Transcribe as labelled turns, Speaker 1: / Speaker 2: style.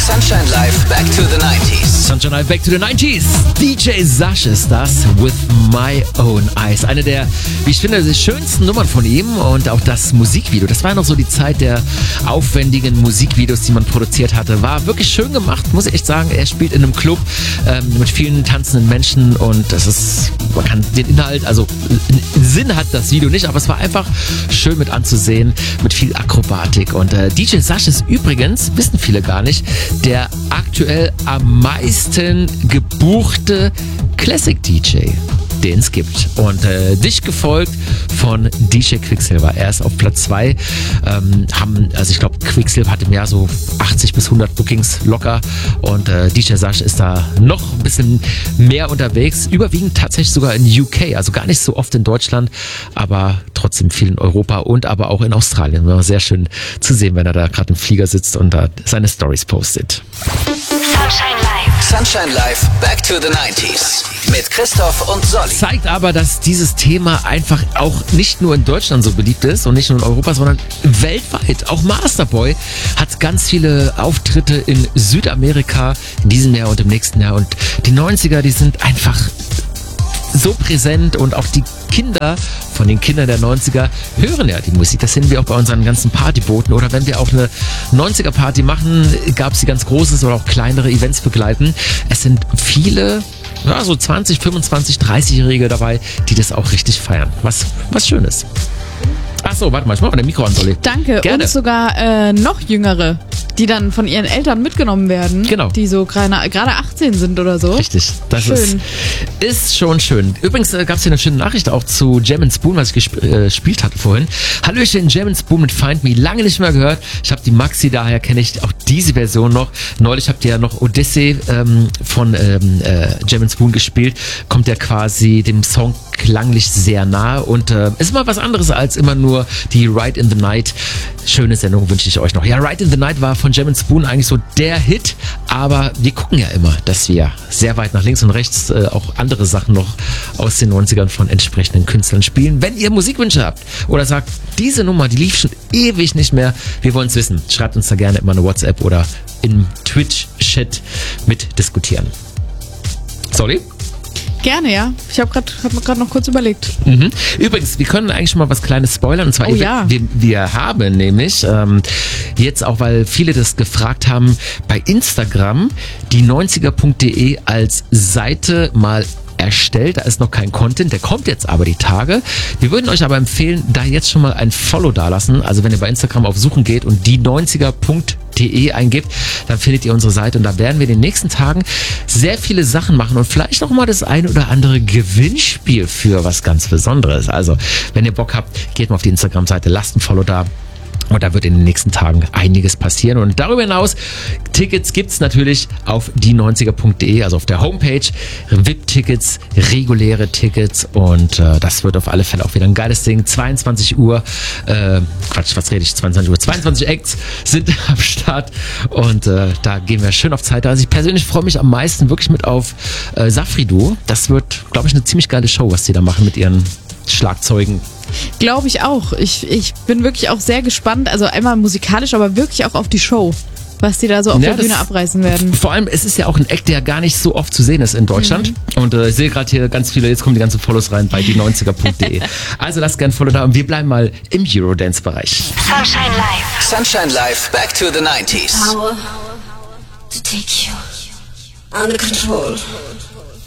Speaker 1: Sunshine Live, Back to the 90s.
Speaker 2: Sunshine Live, Back to the 90s. DJ Sash ist das, With My Own Eyes. Eine der, wie ich finde, schönsten Nummern von ihm und auch das Musikvideo. Das war noch so die Zeit der aufwendigen Musikvideos, die man produziert hatte. War wirklich schön gemacht, muss ich echt sagen. Er spielt in einem Club mit vielen tanzenden Menschen und das ist, man kann den Inhalt, also Sinn hat das Video nicht, aber es war einfach schön mit anzusehen, mit viel Akrobatik. Und DJ Sash ist übrigens, wissen viele gar nicht, der aktuell am meisten gebuchte Classic-DJ, den es gibt. Und dicht gefolgt von DJ Quicksilver. Er ist auf Platz 2. Also ich glaube, Quicksilver hat im Jahr so 80 bis 100 Bookings locker. Und DJ Sash ist da noch ein bisschen mehr unterwegs. Überwiegend tatsächlich sogar in UK. Also gar nicht so oft in Deutschland, aber trotzdem viel in Europa und aber auch in Australien. War sehr schön zu sehen, wenn er da gerade im Flieger sitzt und da seine Stories postet.
Speaker 1: Sunshine Live. Sunshine Live, Back to the 90s. Mit Christoph und Solly.
Speaker 2: Zeigt aber, dass dieses Thema einfach auch nicht nur in Deutschland so beliebt ist und nicht nur in Europa, sondern weltweit. Auch Masterboy hat ganz viele Auftritte in Südamerika in diesem Jahr und im nächsten Jahr. Und die 90er, die sind einfach so präsent und auch die Kinder von den Kindern der 90er hören ja die Musik. Das sehen wir auch bei unseren ganzen Partybooten oder wenn wir auch eine 90er-Party machen, gab es die ganz großes oder auch kleinere Events begleiten. Es sind viele, ja, so 20, 25, 30-Jährige dabei, die das auch richtig feiern. Was Schönes. Ach so, warte mal, ich mach mal den Mikro an, Solly.
Speaker 3: Danke.
Speaker 2: Gerne.
Speaker 3: Und sogar noch Jüngere, die dann von ihren Eltern mitgenommen werden. Genau. Die so gerade 18 sind oder so.
Speaker 2: Richtig. Das
Speaker 3: schön.
Speaker 2: Ist schon schön. Übrigens gab es hier eine schöne Nachricht auch zu Jam & Spoon, was ich gespielt hatte vorhin. Hallöchen, Jam & Spoon mit Find Me. Lange nicht mehr gehört. Ich habe die Maxi, daher kenne ich auch diese Version noch. Neulich habt ihr ja noch Odyssey von Jam & Spoon gespielt. Kommt ja quasi dem Song klanglich sehr nahe und ist mal was anderes als immer nur die Ride in the Night. Schöne Sendung wünsche ich euch noch. Ja, Ride in the Night war von Jam & Spoon eigentlich so der Hit, aber wir gucken ja immer, dass wir sehr weit nach links und rechts auch andere Sachen noch aus den 90ern von entsprechenden Künstlern spielen. Wenn ihr Musikwünsche habt oder sagt, diese Nummer, die lief schon ewig nicht mehr, wir wollen es wissen. Schreibt uns da gerne immer eine WhatsApp oder im Twitch-Chat mitdiskutieren. Sorry?
Speaker 3: Gerne, ja. Ich hab mir gerade noch kurz überlegt.
Speaker 2: Mhm. Übrigens, wir können eigentlich schon mal was Kleines spoilern. Und zwar, wir haben nämlich jetzt auch, weil viele das gefragt haben, bei Instagram die 90er.de als Seite mal erstellt. Da ist noch kein Content, der kommt jetzt aber die Tage. Wir würden euch aber empfehlen, da jetzt schon mal ein Follow dalassen. Also wenn ihr bei Instagram auf Suchen geht und die 90er.de eingibt, dann findet ihr unsere Seite und da werden wir in den nächsten Tagen sehr viele Sachen machen und vielleicht noch mal das eine oder andere Gewinnspiel für was ganz Besonderes. Also wenn ihr Bock habt, geht mal auf die Instagram-Seite, lasst ein Follow da. Und da wird in den nächsten Tagen einiges passieren. Und darüber hinaus, Tickets gibt's natürlich auf die90er.de, also auf der Homepage. VIP-Tickets, reguläre Tickets. Und das wird auf alle Fälle auch wieder ein geiles Ding. 22 Uhr, 22 Uhr, 22 Acts sind am Start. Und da gehen wir schön auf Zeit. Also ich persönlich freue mich am meisten wirklich mit auf Safri-Duo. Das wird, glaube ich, eine ziemlich geile Show, was die da machen mit ihren Schlagzeugen.
Speaker 3: Glaube ich auch. Ich bin wirklich auch sehr gespannt. Also einmal musikalisch, aber wirklich auch auf die Show. Was die da so auf der Bühne abreißen werden.
Speaker 2: Vor allem, es ist ja auch ein Act, der gar nicht so oft zu sehen ist in Deutschland. Und ich sehe gerade hier ganz viele, jetzt kommen die ganzen Follows rein bei die90er.de. Also lasst gerne Follow da und wir bleiben mal im Eurodance-Bereich.
Speaker 1: Sunshine Live. Sunshine Live, Back to the 90s.
Speaker 4: Power to take you under control.